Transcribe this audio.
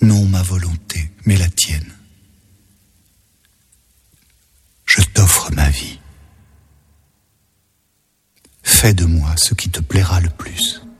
non ma volonté, mais la tienne. Je t'offre ma vie. Fais de moi ce qui te plaira le plus.